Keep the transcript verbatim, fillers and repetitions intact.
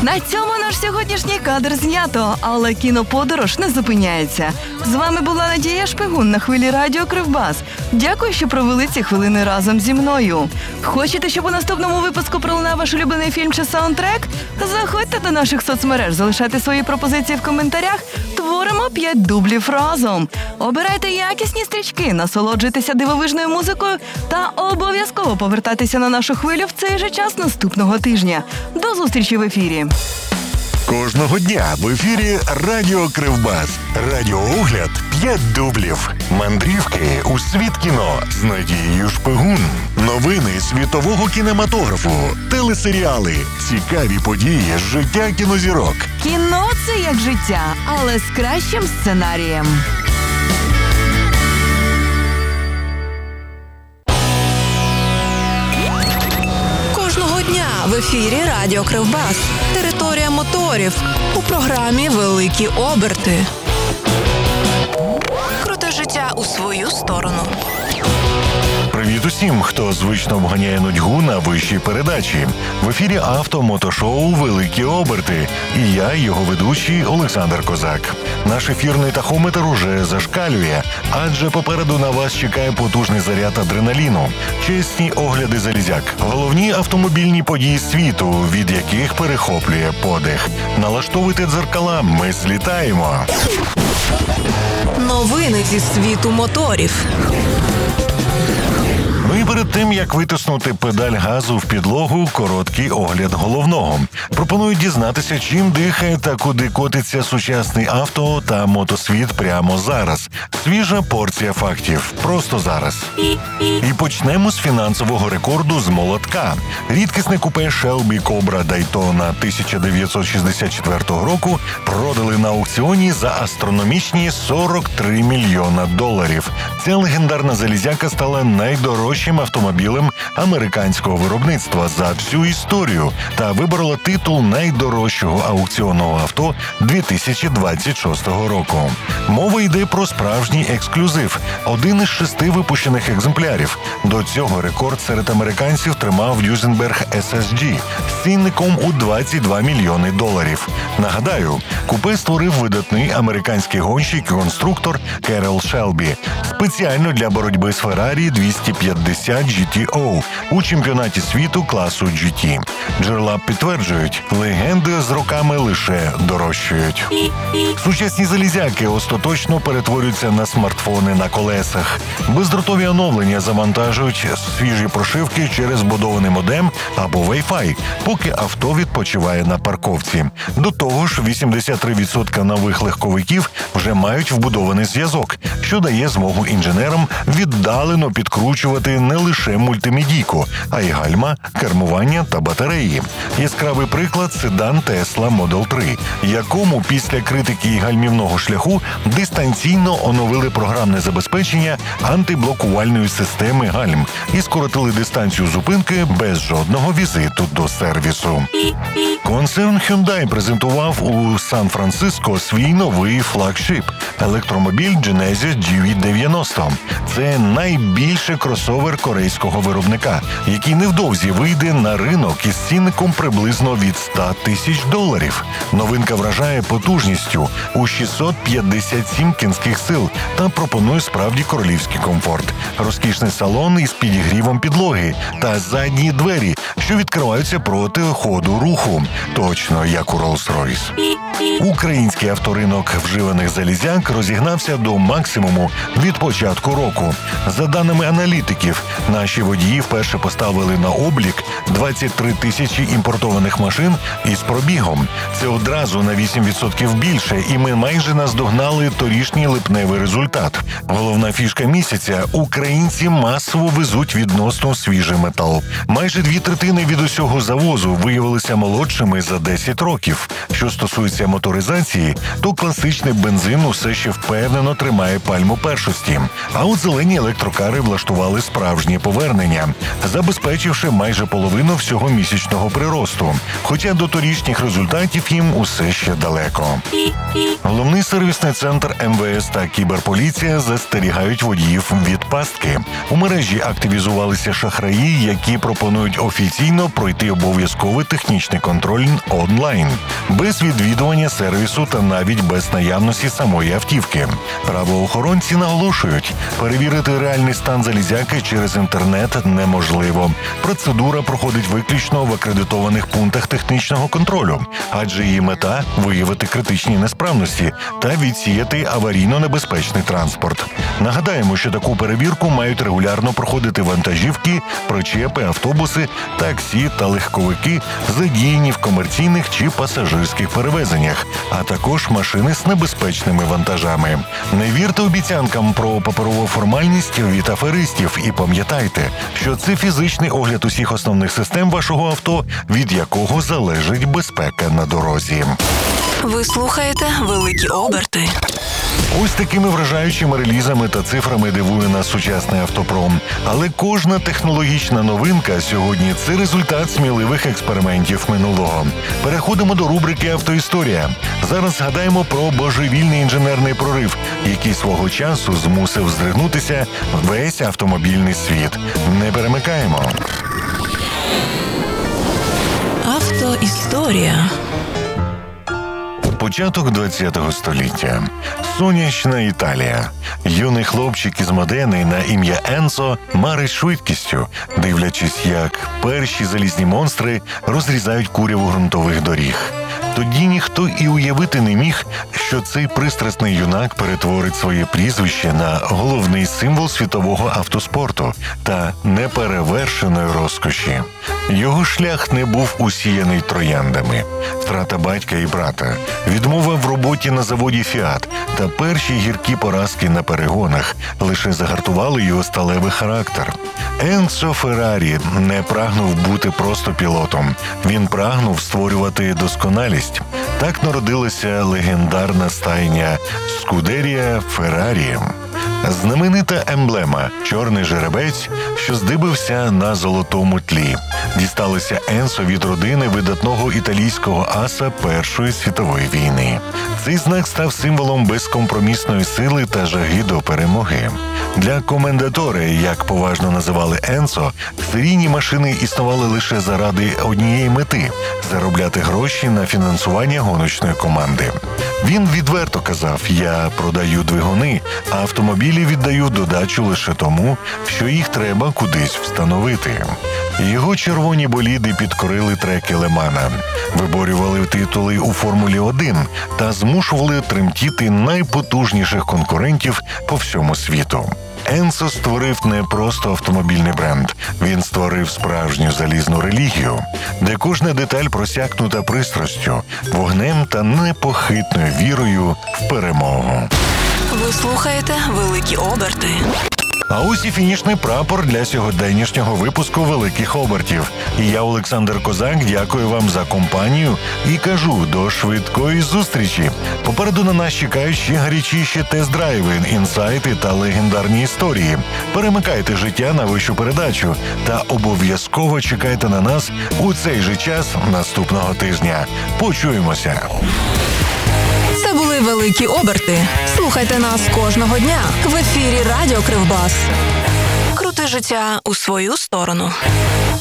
На цьому наш сьогоднішній кадр знято, але кіноподорож не зупиняється. З вами була Надія Шпигун на хвилі радіо Кривбас. Дякую, що провели ці хвилини разом зі мною. Хочете, щоб у наступному випуску пролунав ваш улюблений фільм чи саундтрек? Заходьте до наших соцмереж, залишайте свої пропозиції в коментарях. Творимо п'ять дублів разом. Обирайте якісні стрічки, насолоджуйтеся дивовижною музикою та обов'язково повертайтеся на нашу хвилю в цей же час наступного тижня. До зустрічі в ефірі. Кожного дня в ефірі Радіо Кривбас. Радіоогляд п'ять дублів. Мандрівки у світ кіно з Надією Шпигун. Новини світового кінематографу. Телесеріали. Цікаві події з життя кінозірок. Кіно – це як життя, але з кращим сценарієм. Кожного дня в ефірі Радіо Кривбас. Територія моторів. У програмі «Великі оберти». Круте життя у свою сторону. Привіт усім, хто звично вганяє нудьгу на вищій передачі. В ефірі авто-мотошоу «Великі оберти». І я, його ведучий Олександр Козак. Наш ефірний тахометр уже зашкалює, адже попереду на вас чекає потужний заряд адреналіну. Чесні огляди залізяк. Головні автомобільні події світу, від яких перехоплює подих. Налаштовуйте дзеркала, ми злітаємо. Новини зі світу моторів. Ну і перед тим, як витиснути педаль газу в підлогу, короткий огляд головного. Пропоную дізнатися, чим дихає та куди котиться сучасний авто та мотосвіт прямо зараз. Свіжа порція фактів. Просто зараз. І почнемо з фінансового рекорду з молотка. Рідкісне купе Shelby Cobra Daytona тисяча дев'ятсот шістдесят четвертого року продали на аукціоні за астрономічні сорок три мільйона доларів. Ця легендарна залізяка стала найдорожчим автомобілем американського виробництва за всю історію та виборола титул найдорожчого аукціонного авто дві тисячі двадцять шостого року. Мова йде про справжній ексклюзив – один із шести випущених екземплярів. До цього рекорд серед американців тримав Duesenberg ес ес джі з цінником у двадцять два мільйони доларів. Нагадаю, купе створив видатний американський гонщик і конструктор Керол Шелбі спеціально для боротьби з Ferrari двісті п'ятдесят джі ті о у чемпіонаті світу класу джі ті. Джерела підтверджують, легенди з роками лише дорожчають. Сучасні залізяки остаточно перетворюються на смартфони на колесах. Бездротові оновлення завантажують свіжі прошивки через вбудований модем або Wi-Fi, поки авто відпочиває на парковці. До того ж, вісімдесят три відсотки нових легковиків вже мають вбудований зв'язок, що дає змогу інженерам віддалено підкручувати не лише мультимедійку, а й гальма, кермування та батареї. Яскравий приклад – седан Tesla Model три, якому після критики гальмівного шляху дистанційно оновили програмне забезпечення антиблокувальної системи гальм і скоротили дистанцію зупинки без жодного візиту до сервісу. Концерн Hyundai презентував у Сан-Франциско свій новий флагшип – електромобіль Genesis джі ві дев'яносто. Це найбільший кросовер корейського виробника, який невдовзі вийде на ринок із цінником приблизно від ста тисяч доларів. Новинка вражає потужністю у шістсот п'ятдесят сім кінських сил та пропонує справді королівський комфорт. Розкішний салон із підігрівом підлоги та задні двері, що відкриваються проти ходу руху. Точно як у Rolls-Royce. Український авторинок вживаних залізяк розігнався до максимуму від початку року. За даними аналітиків, наші водії вперше поставили на облік двадцять три тисячі імпортованих машин із пробігом. Це одразу на вісім відсотків більше, і ми майже наздогнали торішній липневий результат. Головна фішка місяця – українці масово везуть відносно свіжий метал. Майже дві третини від усього завозу виявилися молодшими за десять років. Що стосується моторизації, то класичний бензин усе ще впевнено тримає пальму першості. А от зелені електрокари влаштували справжнє повернення, забезпечивши майже половину всього місячного приросту. Хоча до торічніх результатів їм усе ще далеко. Головний сервісний центр ем ве ес та кіберполіція застерігають водіїв від пастки. У мережі активізувалися шахраї, які пропонують офіційно пройти обов'язковий технічний контроль контроль онлайн, без відвідування сервісу та навіть без наявності самої автівки. Правоохоронці наголошують, перевірити реальний стан залізяки через інтернет неможливо. Процедура проходить виключно в акредитованих пунктах технічного контролю, адже її мета – виявити критичні несправності та відсіяти аварійно-небезпечний транспорт. Нагадаємо, що таку перевірку мають регулярно проходити вантажівки, причепи, автобуси, таксі та легковики, задіяні в комерційних чи пасажирських перевезеннях, а також машини з небезпечними вантажами. Не вірте обіцянкам про паперову формальність від аферистів і пам'ятайте, що це фізичний огляд усіх основних систем вашого авто, від якого залежить безпека на дорозі. Ви слухаєте «Великі оберти». Ось такими вражаючими релізами та цифрами дивує нас сучасний автопром. Але кожна технологічна новинка сьогодні – це результат сміливих експериментів минулого. Переходимо до рубрики «Автоісторія». Зараз згадаємо про божевільний інженерний прорив, який свого часу змусив здригнутися весь автомобільний світ. Не перемикаємо. Автоісторія. Початок ХХ століття. Сонячна Італія. Юний хлопчик із Модени на ім'я Енцо марить швидкістю, дивлячись, як перші залізні монстри розрізають куряву ґрунтових доріг. Тоді ніхто і уявити не міг, що цей пристрасний юнак перетворить своє прізвище на головний символ світового автоспорту та неперевершеної розкоші. Його шлях не був усіяний трояндами. Втрата батька і брата, відмова в роботі на заводі «Фіат» та перші гіркі поразки на перегонах лише загартували його сталевий характер. Енцо Феррарі не прагнув бути просто пілотом. Він прагнув створювати досконалість. Так народилася легендарна стайня «Скудерія Феррарі». Знаменита емблема «Чорний жеребець», що здибився на золотому тлі, дісталися Енцо від родини видатного італійського аса Першої світової війни. Цей знак став символом безкомпромісної сили та жаги до перемоги. Для комендаторе, як поважно називали Енцо, серійні машини існували лише заради однієї мети – заробляти гроші на фінансування гоночної команди. Він відверто казав: «Я продаю двигуни, а автомобілі віддаю додачу лише тому, що їх треба кудись встановити». Його червоні боліди підкорили треки Лемана, виборювали титули у Формулі один та змушували тремтіти найпотужніших конкурентів по всьому світу. Енцо створив не просто автомобільний бренд, він створив справжню залізну релігію, де кожна деталь просякнута пристрастю, вогнем та непохитною вірою в перемогу. Ви слухаєте «Великі оберти». А ось і фінішний прапор для сьогоденнішнього випуску «Великих обертів». І я, Олександр Козак, дякую вам за компанію і кажу до швидкої зустрічі. Попереду на нас чекають ще гарячіші тест-драйви, інсайти та легендарні історії. Перемикайте життя на вищу передачу та обов'язково чекайте на нас у цей же час наступного тижня. Почуємося! Це були «Великі оберти». Слухайте нас кожного дня в ефірі Радіо Кривбас. Крути життя у свою сторону.